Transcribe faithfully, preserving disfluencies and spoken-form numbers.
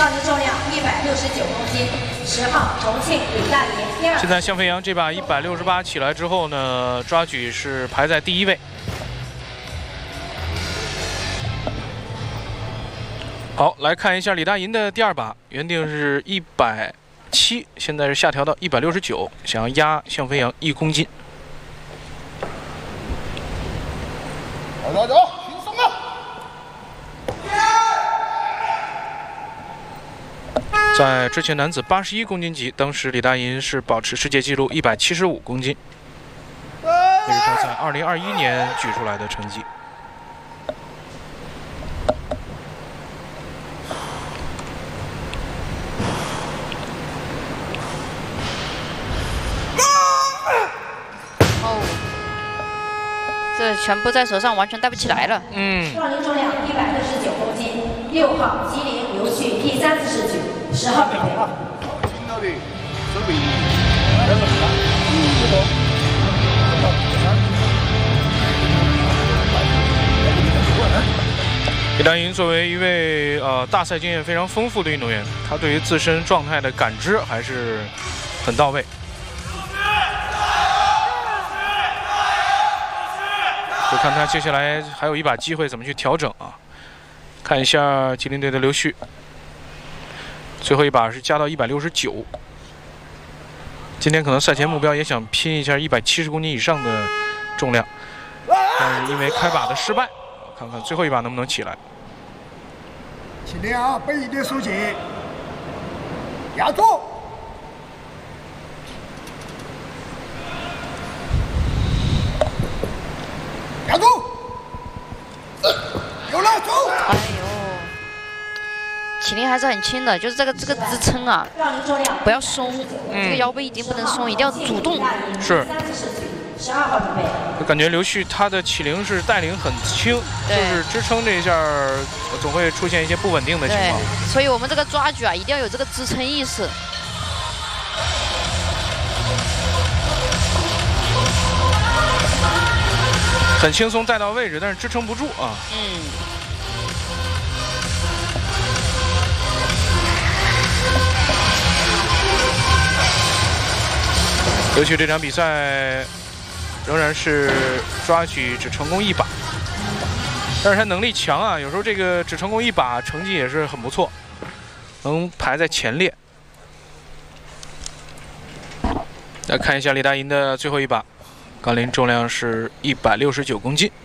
杠铃重量一百六十九公斤，十号重庆李大爷第二。 现在向飞扬这把一百六十八起来之后呢，抓举是排在第一位。好，来看一下李大银的第二把，原定是一百七，现在是下调到一百六十九，想要压向飞扬一公斤。 走走走，轻松啊！ 在之前男子八十一公斤级，当时李大银是保持世界纪录一百七十五公斤，这是他在二零二一年举出来的成绩。 哦，这全部在手上，完全带不起来了。 嗯。 杠铃重量一百六十九公斤，六号吉林刘旭第三次试举。 十号准备。 轻到的，手臂，两个三，嗯，这个， 李大银作为一位呃大赛经验非常丰富的运动员，他对于自身状态的感知还是很到位。就看他接下来还有一把机会怎么去调整啊？看一下吉林队的刘旭。 最后一把是加到一百六十九，今天可能赛前目标也想拼一下一百七十公斤以上的重量，但是因为开把的失败，看看最后一把能不能起来。 起立啊，背一点手劲，压住，压住，有了，走。 哎呦！ 起立还是很轻的，就是这个这个支撑啊，不要松，嗯、这个腰背一定不能松，一定要主动。 是。 十二号准备。 我感觉刘旭他的起灵是带领很轻，就是支撑这一下总会出现一些不稳定的情况。 所以我们这个抓举啊，一定要有这个支撑意识。 很轻松带到位置，但是支撑不住啊。 嗯。 刘旭这场比赛仍然是抓举只成功一把，但是他能力强啊，有时候这个只成功一把成绩也是很不错，能排在前列。来看一下李大银的最后一把，杠铃重量是一百六十九公斤。